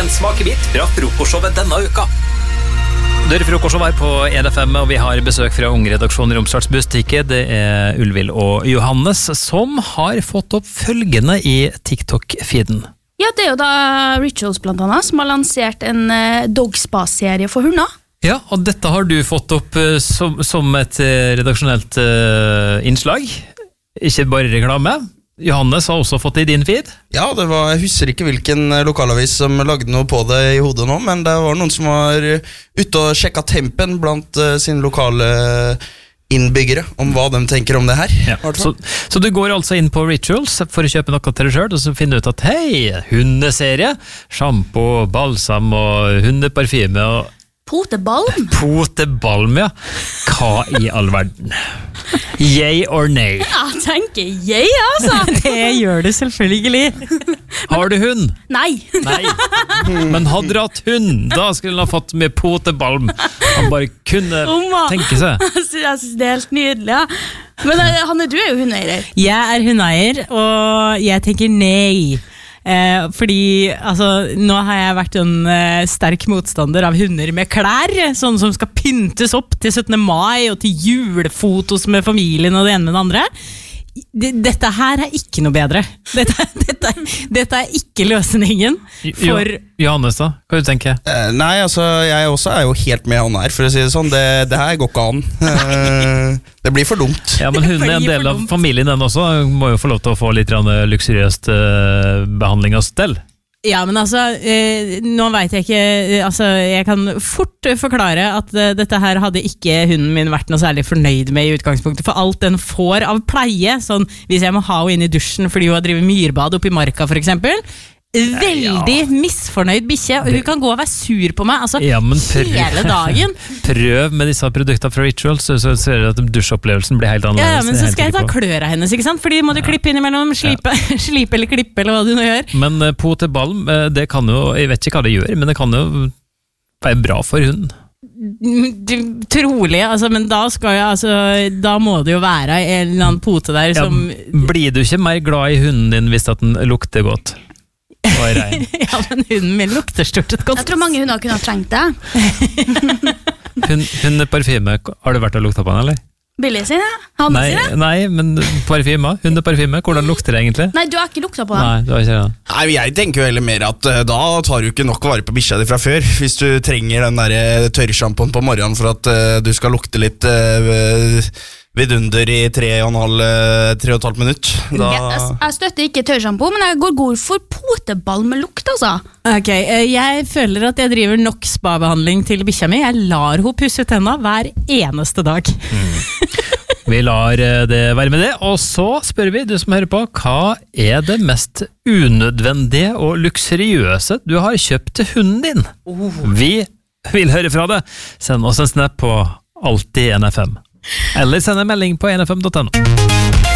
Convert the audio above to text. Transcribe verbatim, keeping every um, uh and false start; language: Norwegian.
en smakebit fra frokostshowet denne uka. Dere frokostshowet er på E D F M, og vi har besøk fra Ungredaksjonen i Romsdals Bustikke. Det er Ulvil og Johannes som har fått opp følgende i TikTok-feeden. Ja, det er jo da Rituals blant annet som har lansert en uh, Dogspa-serie for hunder. Ja, og dette har du fått opp uh, som, som et uh, redaksjonelt uh, innslag. Ikke bare reklame. Johannes har også fått det i din feed. Ja, det var, jeg husker ikke hvilken lokalavis som lagde noe på det i hodet nå, men det var noen som var ute og sjekket tempen blant uh, sine lokale innbyggere om hva de tenker om det her. Ja. Så, så du går altså inn på Rituals for å kjøpe noe til deg selv, og så finner du ut at hei, hundeserie, shampoo, balsam og hundeparfyme og Potebalm? Potebalm, ja. Hva i all verden? Yay or nay? Jeg tenker yay, altså. Det gjør det selvfølgelig. Har du hund? Nei. Nei. Men hadde du hatt hund, da skulle han ha fått med potebalm. Han bare kunne Oma. tenke seg. Jeg synes det er helt nydelig, ja. Men Hanne, du er jo hundeeier. Jeg er hundeeier, og jeg tenker nei. Eh, fordi altså, nå har jeg vært en eh, sterk motstander av hunder med klær, sånne som skal pyntes opp til syttende mai og til julefotos med familien og det ene med det andre. Dette her er ikke noe bedre. Dette, dette, dette er ikke løsningen for... Jo, Johannes da, hva du tenker? Uh, nei, altså, jeg også er jo helt med han her, for å si det sånn. Det, det her går ikke an. Uh, det blir for dumt. Ja, men hunden er en del av familien den også. Må jo få lov til å få litt luksuriøst uh, behandling og stell. Ja, men altså, eh, nå vet jeg ikke, altså, jeg kan fort forklare at eh, dette her hadde ikke hunden min vært noe særlig fornøyd med i utgangspunktet, for alt den får av pleie, sånn, hvis jeg må ha henne inn i dusjen fordi hun har drivet myrbad oppe i marka for eksempel, veldig ja. misfornøyd bikkje, og hun kan gå og være sur på meg, altså, ja, prøv, hele dagen. Prøv med disse produktene fra Rituals, så, så ser du at dusjopplevelsen blir helt annerledes. Ja, men så skal jeg ta klør av hennes, ikke sant? Fordi må du klippe innimellom, slipe, ja. slipe eller klippe, eller hva du nå gjør. Men uh, potebalm, uh, det kan jo, jeg vet ikke hva det gjør, men det kan jo være bra for hunden. Du, trolig, altså, men da skal jeg, altså, da må det jo være en eller annen pote der som... Ja, blir du ikke mer glad i hunden din hvis at den lukter godt? Ja, men hunden min lukter stort et godt. Jeg tror mange hunder kunne ha trengt det. Hund, hundeparfyme, har du vært og lukta på den, eller? Billig sin, ja. Hanne nei, sin, ja. Nei, men parfyme, hundeparfyme, hvordan lukter det egentlig? Nei, du har ikke lukta på den. Nei, du har ikke det. Nei, jeg tenker jo heller mer at uh, da tar du ikke nok vare på bikkja di fra før, hvis du trenger den der tørrshampoen på morgenen for at uh, du skal lukte litt uh, vidunder i tre og en halv, tre og et halvt minutt. Da... Jeg, jeg støtter ikke tørrshampoo, men jeg går god for poteball med lukt, altså. Ok, jeg føler at jeg driver nok spa-behandling til bikkja mi. Jeg lar hun pusse tenna hver eneste dag. Mm. Vi lar det være med det, og så spør vi, du som hører på, hva er det mest unødvendige og luksuriøse du har kjøpt til hunden din? Oh. Vi vil høre fra deg. Send oss en snap på Alltid N F M. Eller send en melding på N F M punktum no.